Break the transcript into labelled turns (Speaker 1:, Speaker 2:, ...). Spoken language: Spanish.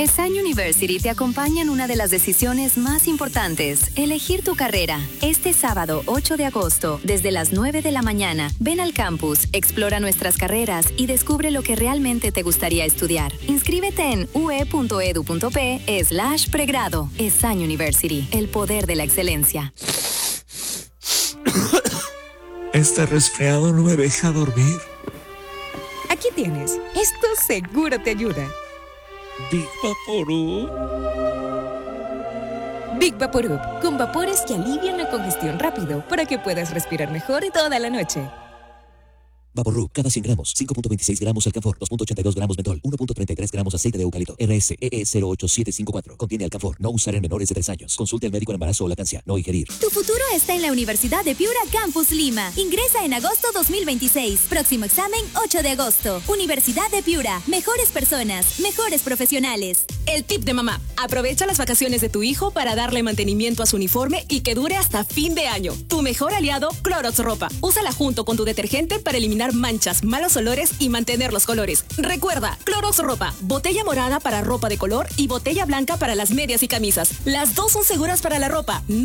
Speaker 1: ESAN University te acompaña en una de las decisiones más importantes, elegir tu carrera. Este sábado 8 de agosto, desde las 9 de la mañana, ven al campus, explora nuestras carreras y descubre lo que realmente te gustaría estudiar. Inscríbete en ue.edu.p/pregrado. ESAN University, el poder de la excelencia.
Speaker 2: Este resfriado no me deja dormir.
Speaker 3: Aquí tienes. Esto seguro te ayuda.
Speaker 2: Big Vaporub.
Speaker 3: Big Vaporub, con vapores que alivian la congestión rápido para que puedas respirar mejor toda la noche.
Speaker 4: Vaporub, cada 100 gramos, 5.26 gramos alcanfor, 2.82 gramos mentol, 1.33 gramos aceite de eucalipto, RSEE 08754. Contiene alcanfor, no usar en menores de 3 años. Consulte al médico en embarazo o lactancia, no ingerir.
Speaker 5: Tu futuro está en la Universidad de Piura Campus Lima. Ingresa en agosto 2026. Próximo examen 8 de agosto. Universidad de Piura. Mejores personas, mejores profesionales.
Speaker 6: El tip de mamá. Aprovecha las vacaciones de tu hijo para darle mantenimiento a su uniforme y que dure hasta fin de año. Tu mejor aliado, Clorox Ropa. Úsala junto con tu detergente para eliminar manchas, malos olores y mantener los colores. Recuerda, Clorox Ropa, botella morada para ropa de color y botella blanca para las medias y camisas. Las dos son seguras para la ropa.